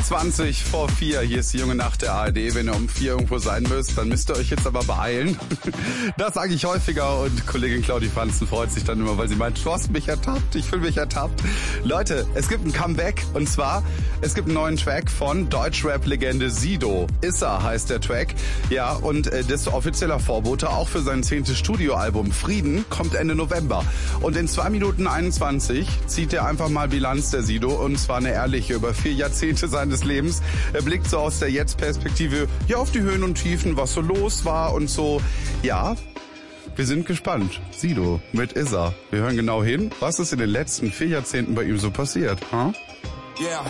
20 vor 4, hier ist die junge Nacht der ARD. Wenn ihr um 4 irgendwo sein müsst, dann müsst ihr euch jetzt aber beeilen. Das sage ich häufiger und Kollegin Claudi Franzen freut sich dann immer, weil sie meint, du hast mich ertappt, ich fühle mich ertappt. Leute, es gibt ein Comeback und zwar, es gibt einen neuen Track von Deutschrap-Legende Sido. Issa heißt der Track. Ja, und das ist offizieller Vorbote auch für sein 10. Studioalbum Frieden, kommt Ende November. Und in 2 Minuten 21 zieht er einfach mal Bilanz, der Sido, und zwar eine ehrliche, über 4 Jahrzehnte seines Lebens. Er blickt so aus der Jetzt-Perspektive ja auf die Höhen und Tiefen, was so los war und so. Ja, wir sind gespannt. Sido mit Issa. Wir hören genau hin, was ist in den letzten 4 Jahrzehnten bei ihm so passiert. Huh? Yeah.